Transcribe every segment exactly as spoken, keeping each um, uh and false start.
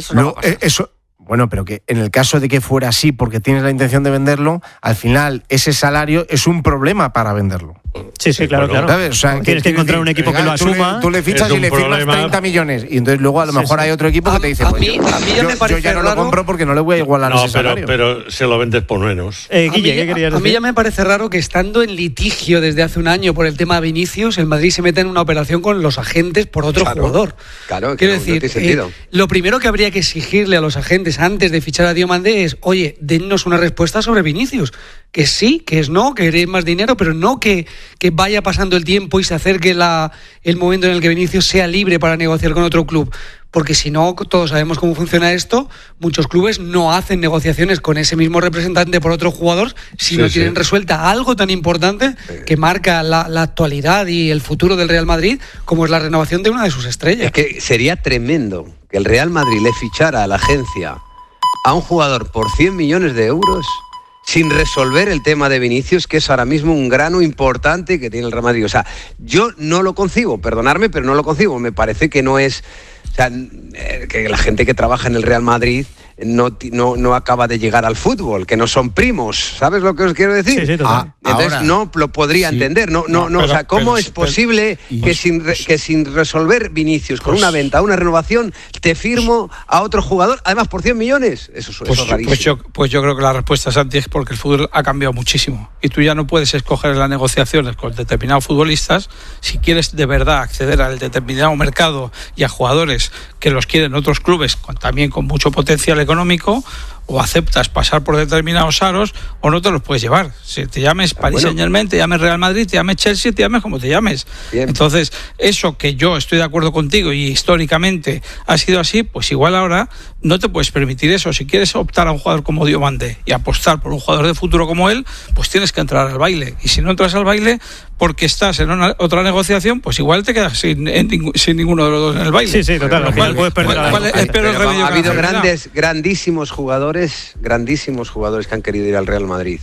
Eso no Luego, va a pasar. eh, eso, bueno, pero que en el caso de que fuera así porque tienes la intención de venderlo, al final ese salario es un problema para venderlo. Sí, sí, claro, bueno, claro. ¿Sabes? O sea, Tienes que encontrar un equipo que lo tú le- asuma. Tú le fichas Es y le un firmas problema. treinta millones y entonces luego a lo Sí, mejor sí. hay otro equipo que A- te dice, a pues mí- yo, a mí ya yo- me yo parece ya no raro- lo compro porque no le voy a igualar No, ese pero, salario. pero se lo vendes por menos. Eh, A Guille, mí, ¿qué querías a decir? mí ya me parece raro que estando en litigio desde hace un año por el tema de Vinicius, el Madrid se meta en una operación con los agentes por otro Claro, jugador. claro, que Quiero no- no decir, tiene sentido. eh, lo primero que habría que exigirle a los agentes antes de fichar a Diomandé es, oye, dennos una respuesta sobre Vinicius. Que sí, que es no, que queréis más dinero, pero no que, que vaya pasando el tiempo y se acerque la, el momento en el que Vinicius sea libre para negociar con otro club. Porque si no, todos sabemos cómo funciona esto, muchos clubes no hacen negociaciones con ese mismo representante por otro jugador si Sí, no sí. tienen resuelta algo tan importante que marca la, la actualidad y el futuro del Real Madrid, como es la renovación de una de sus estrellas. Es que sería tremendo que el Real Madrid le fichara a la agencia a un jugador por cien millones de euros sin resolver el tema de Vinicius, que es ahora mismo un grano importante que tiene el Real Madrid. O sea, yo no lo concibo, perdonadme, pero no lo concibo. Me parece que no es... O sea, eh, que la gente que trabaja en el Real Madrid no, ti- no, no acaba de llegar al fútbol, que no son primos, ¿sabes lo que os quiero decir? Sí, sí, total. Ah, Entonces ahora, no lo podría sí. entender, no, no, no, No, o sea, pero- ¿cómo pero- es posible pero- que, pues- sin re- que sin resolver Vinicius con pues- una venta, una renovación, te firmo a otro jugador, además por cien millones? Eso, es- eso Pues, es rarísimo. pues, yo, pues yo creo que la respuesta, Santi, es porque el fútbol ha cambiado muchísimo y tú ya no puedes escoger en las negociaciones con determinados futbolistas si quieres de verdad acceder al determinado mercado y a jugadores que los quieren otros clubes con, también con mucho potencial económico, o aceptas pasar por determinados aros o no te los puedes llevar. Si te llames Paris bueno. Saint-Germain, te llames Real Madrid, te llames Chelsea, te llames como te llames. Bien. Entonces, eso que yo estoy de acuerdo contigo y históricamente ha sido así, pues igual ahora no te puedes permitir eso. Si quieres optar a un jugador como Diomandé y apostar por un jugador de futuro como él, pues tienes que entrar al baile. Y si no entras al baile porque estás en una, otra negociación, pues igual te quedas sin, en ningú- sin ninguno de los dos en el baile. Sí, sí, total. Al Lo final cual- puedes perder cual- a la cual es negociación. peor el Pero remedio ha que la habido enfermedad. grandes, grandísimos jugadores, grandísimos jugadores que han querido ir al Real Madrid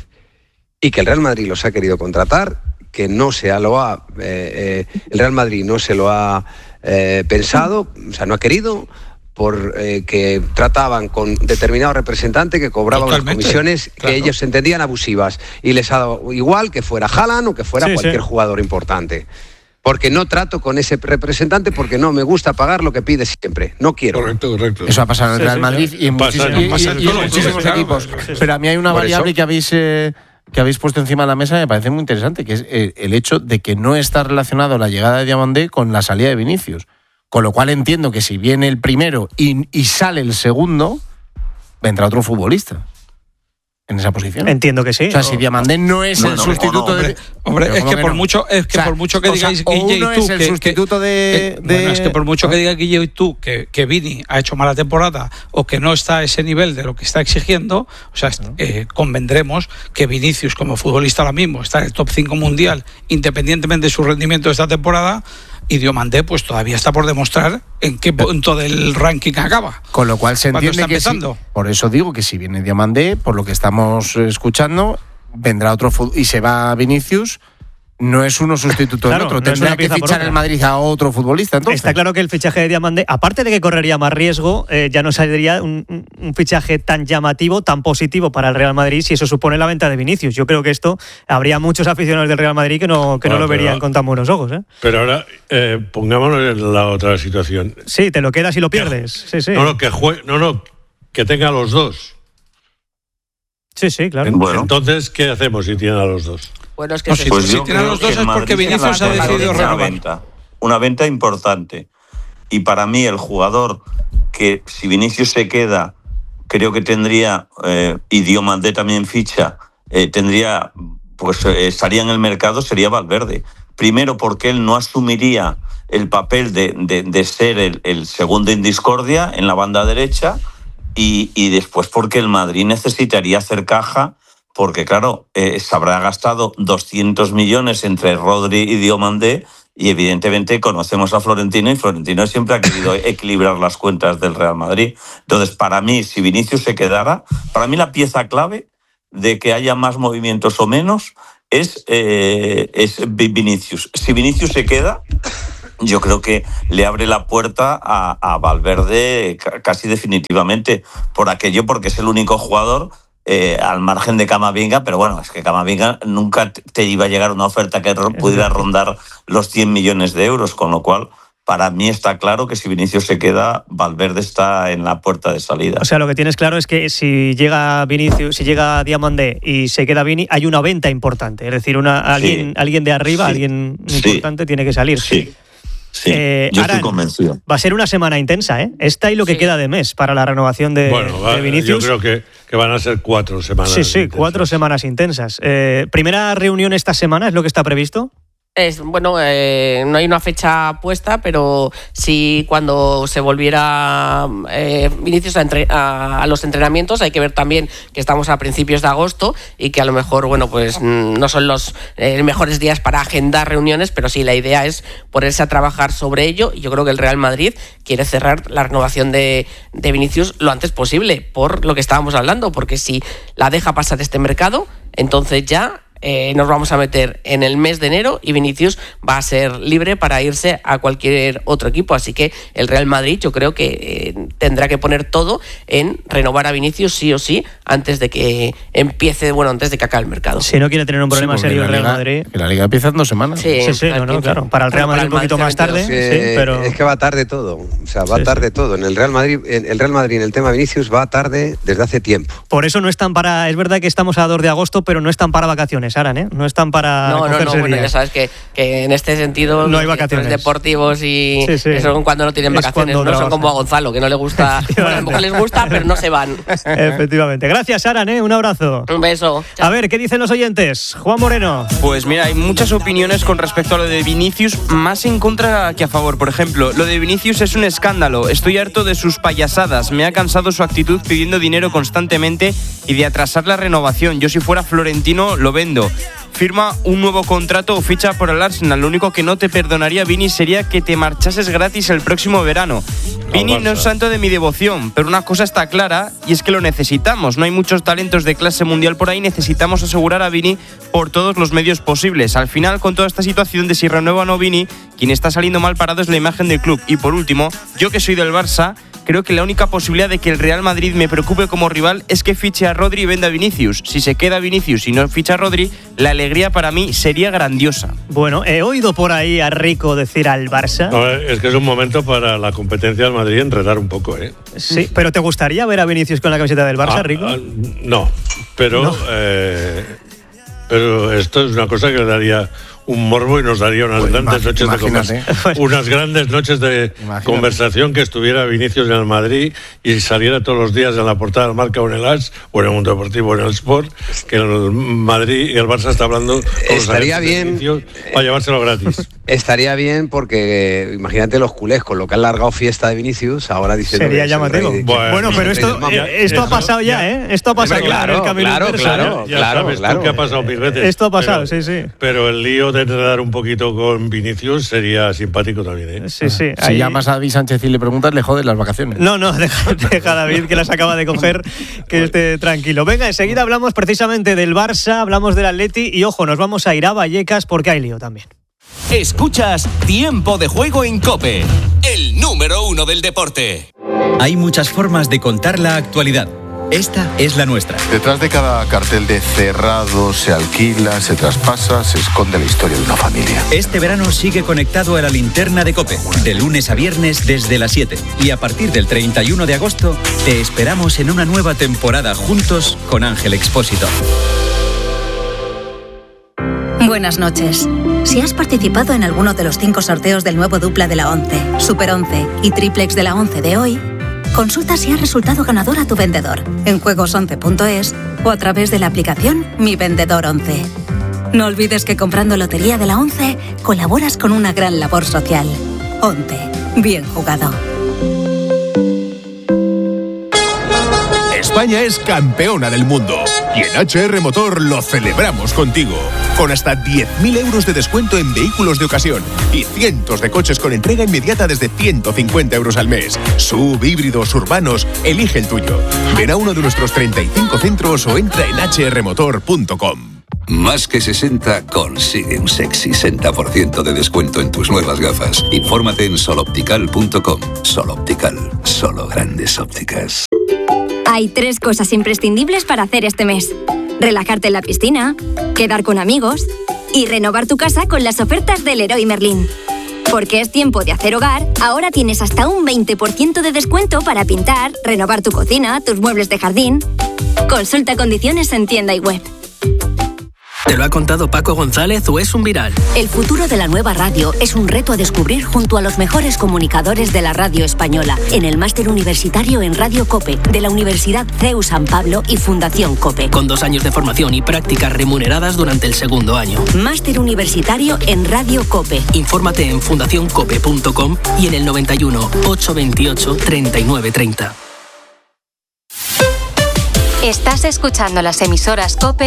y que el Real Madrid los ha querido contratar, que no se ha, lo ha, eh, eh, el Real Madrid no se lo ha eh, pensado, o sea, no ha querido, por eh, que trataban con determinado representante que cobraba unas Totalmente, comisiones claro. que ellos entendían abusivas y les ha dado igual que fuera Haaland o que fuera Sí, cualquier sí. jugador importante. Porque no trato con ese representante porque no me gusta pagar lo que pide siempre. No quiero. Correcto, correcto. Eso ha pasado en el Sí, Real sí, Madrid y en Pasa- muchísimos, y- pasa y- en y todos en los muchísimos clubes, claro. equipos. Sí, sí. Pero a mí hay una Por variable eso- que habéis eh, que habéis puesto encima de la mesa que me parece muy interesante, que es eh, el hecho de que no está relacionado la llegada de Diomandé con la salida de Vinicius. Con lo cual entiendo que si viene el primero y, y sale el segundo, vendrá otro futbolista en esa posición. Entiendo que sí. O sea, si Diomandé no es Bueno, el o sustituto no, de... Hombre, Pero es ¿cómo que que por no? mucho, es que O sea, por mucho que o sea, digáis o Guille y uno tú es el que- que- sustituto de- eh, bueno, de- es que por mucho que diga Guille y tú que, que Vini ha hecho mala temporada o que no está a ese nivel de lo que está exigiendo, o sea, eh, convendremos que Vinicius como futbolista ahora mismo está en el top cinco mundial, independientemente de su rendimiento de esta temporada, y Diomandé pues todavía está por demostrar en qué punto del ranking acaba. Con lo cual se Cuando entiende está que sí. empezando. Por eso digo que si viene Diomandé, por lo que estamos eh, escuchando, vendrá otro fut- y se va Vinicius, no es uno sustituto Claro, del otro. no es Tendrá una que pieza por fichar otra. el Madrid a otro futbolista, entonces. Está claro que el fichaje de Diomandé, aparte de que correría más riesgo, eh, ya no saldría un, un- un fichaje tan llamativo, tan positivo para el Real Madrid si eso supone la venta de Vinicius. Yo creo que esto habría muchos aficionados del Real Madrid que no, que no Ah, lo pero- verían con tan buenos ojos. ¿eh? Pero ahora, eh, pongámonos en la otra situación. Sí, te lo quedas y lo pierdes. Sí, sí. No, no, que jue- no, no, que tenga a los dos. Sí, sí, claro. En- Bueno. Entonces, ¿qué hacemos si tienen a los dos? Bueno, es que No, se- si- Pues si yo tienen creo los dos que el es porque Madrid Vinicius tiene ha que decidido hacer una renovar. venta, una venta importante. Y para mí el jugador que si Vinicius se queda, creo que tendría, eh, y Diomandé también ficha, eh, tendría, pues eh, estaría en el mercado, sería Valverde. Primero porque él no asumiría el papel de, de, de ser el, el segundo en discordia en la banda derecha, y, y después porque el Madrid necesitaría hacer caja, porque claro, eh, se habrá gastado doscientos millones entre Rodri y Diomandé, y evidentemente conocemos a Florentino, y Florentino siempre ha querido equilibrar las cuentas del Real Madrid. Entonces, para mí, si Vinicius se quedara, para mí la pieza clave de que haya más movimientos o menos es, eh, es Vinicius. Si Vinicius se queda, yo creo que le abre la puerta a, a Valverde casi definitivamente por aquello, porque es el único jugador eh, al margen de Camavinga, pero bueno, es que Camavinga nunca te iba a llegar una oferta que pudiera rondar los cien millones de euros, con lo cual para mí está claro que si Vinicius se queda, Valverde está en la puerta de salida. O sea, lo que tienes claro es que si llega Vinicius, si llega Diamandé y se queda Vini, hay una venta importante, es decir, una alguien, sí. alguien de arriba, sí. alguien importante sí. tiene que salir. Sí. Sí, eh, yo Aran, estoy convencido. Va a ser una semana intensa, ¿eh? Esta y lo que sí. queda de mes para la renovación de, bueno, va, de Vinicius. Yo creo que, que van a ser cuatro semanas. Sí, sí, intensas. cuatro semanas intensas. Eh, ¿Primera reunión esta semana es lo que está previsto? Es, bueno, eh, no hay una fecha puesta, pero sí cuando se volviera eh, Vinicius a, entre, a, a los entrenamientos, hay que ver también que estamos a principios de agosto y que a lo mejor, bueno, pues no son los eh, mejores días para agendar reuniones, pero sí la idea es ponerse a trabajar sobre ello, y yo creo que el Real Madrid quiere cerrar la renovación de, de Vinicius lo antes posible, por lo que estábamos hablando, porque si la deja pasar este mercado, entonces ya Eh, nos vamos a meter en el mes de enero y Vinicius va a ser libre para irse a cualquier otro equipo, así que el Real Madrid yo creo que eh, tendrá que poner todo en renovar a Vinicius sí o sí antes de que empiece, bueno, antes de que acabe el mercado. Si no quiere tener un problema sí, serio el Real Liga, Madrid. Que la Liga empieza en dos semanas. Sí, sí, sí no, no, claro. Para el Real Madrid un poquito más tarde, que, sí, pero es que va tarde todo, o sea, va sí, tarde sí. todo. En el Real Madrid, en el Real Madrid en el tema Vinicius va tarde desde hace tiempo. Por eso no están para, es verdad que estamos a dos de agosto, pero no están para vacaciones, Aran, ¿eh? No están para no, no, no, bueno, días. ya sabes que, que en este sentido no hay vacaciones los deportivos y sí, sí. eso cuando no tienen vacaciones, no son como a Gonzalo, que no le gusta, bueno, a lo mejor les gusta, pero no se van. Efectivamente. Gracias, Aran, ¿eh? Un abrazo. Un beso. Chao. A ver, ¿qué dicen los oyentes? Juan Moreno. Pues mira, hay muchas opiniones con respecto a lo de Vinicius, más en contra que a favor. Por ejemplo, lo de Vinicius es un escándalo. Estoy harto de sus payasadas. Me ha cansado su actitud pidiendo dinero constantemente y de atrasar la renovación. Yo si fuera Florentino lo vendo. Firma un nuevo contrato o ficha por el Arsenal. Lo único que no te perdonaría, Vini, sería que te marchases gratis el próximo verano. Vini no es santo de mi devoción, pero una cosa está clara y es que lo necesitamos. No hay muchos talentos de clase mundial por ahí. Necesitamos asegurar a Vini por todos los medios posibles. Al final, con toda esta situación de si renueva o no Vini, quien está saliendo mal parado es la imagen del club. Y por último, yo que soy del Barça, creo que la única posibilidad de que el Real Madrid me preocupe como rival es que fiche a Rodri y venda a Vinicius. Si se queda Vinicius y no ficha a Rodri, la alegría para mí sería grandiosa. Bueno, he oído por ahí a Rico decir al Barça. No, es que es un momento para la competencia del Madrid enredar un poco, ¿eh? Sí, pero ¿te gustaría ver a Vinicius con la camiseta del Barça, ah, Rico? Ah, no, pero, no. Eh, pero esto es una cosa que le daría un morbo y nos daría unas pues grandes noches de conversación, unas grandes noches de imagínate. conversación que estuviera Vinicius en el Madrid y saliera todos los días en la portada del Marca o en el As o en el Mundo Deportivo o en el Sport, que el Madrid y el Barça está hablando con estaría los bien para llevárselo gratis. Estaría bien porque imagínate los culés con lo que han largado fiesta de Vinicius ahora diciendo sería llamativo. Rey, bueno, bueno, pero esto, eh, esto ha pasado ya, ¿eh? Esto ha pasado claro, en el camino claro, inverso, claro, ya claro, sabes claro. tú que ha pasado mil veces. Esto ha pasado, pero, sí, sí. Pero el lío de enredar un poquito con Vinicius sería simpático también, ¿eh? Sí, sí. Si ahí... llamas a David Sánchez y le preguntas, le jodes las vacaciones. No, no, deja, deja a David, que las acaba de coger, que esté tranquilo. Venga, enseguida hablamos precisamente del Barça, hablamos del Atleti y, ojo, nos vamos a ir a Vallecas porque hay lío también. Escuchas Tiempo de Juego en COPE, el número uno del deporte. Hay muchas formas de contar la actualidad. Esta es la nuestra. Detrás de cada cartel de cerrado, se alquila, se traspasa, se esconde la historia de una familia. Este verano sigue conectado a la linterna de COPE, de lunes a viernes desde las siete. Y a partir del treinta y uno de agosto, te esperamos en una nueva temporada juntos con Ángel Expósito. Buenas noches. Si has participado en alguno de los cinco sorteos del nuevo dupla de la once, Super once y Triplex de la once de hoy, consulta si has resultado ganador a tu vendedor en juegos once punto es o a través de la aplicación Mi Vendedor once. No olvides que comprando Lotería de la once colaboras con una gran labor social. once. Bien jugado. España es campeona del mundo y en H R Motor lo celebramos contigo. Con hasta diez mil euros de descuento en vehículos de ocasión y cientos de coches con entrega inmediata desde ciento cincuenta euros al mes. Sub, híbridos, urbanos, elige el tuyo. Ven a uno de nuestros treinta y cinco centros o entra en hache erre motor punto com. Más que sesenta consigue un sexy sesenta por ciento de descuento en tus nuevas gafas. Infórmate en sol optical punto com. Sol Optical, solo grandes ópticas. Hay tres cosas imprescindibles para hacer este mes: relajarte en la piscina, quedar con amigos y renovar tu casa con las ofertas del Leroy Merlin. Porque es tiempo de hacer hogar, ahora tienes hasta un veinte por ciento de descuento para pintar, renovar tu cocina, tus muebles de jardín. Consulta condiciones en tienda y web. ¿Te lo ha contado Paco González o es un viral? El futuro de la nueva radio es un reto a descubrir junto a los mejores comunicadores de la radio española en el Máster Universitario en Radio COPE de la Universidad C E U San Pablo y Fundación COPE. Con dos años de formación y prácticas remuneradas durante el segundo año. Máster Universitario en Radio COPE. Infórmate en fundación cope punto com y en el noventa y uno, ochocientos veintiocho, treinta y nueve treinta. Estás escuchando las emisoras COPE